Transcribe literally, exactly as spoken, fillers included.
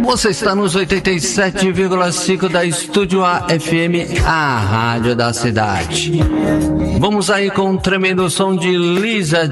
Você está nos oitenta e sete vírgula cinco da Estúdio A F M, a rádio da cidade. Vamos aí com um tremendo som de Lisa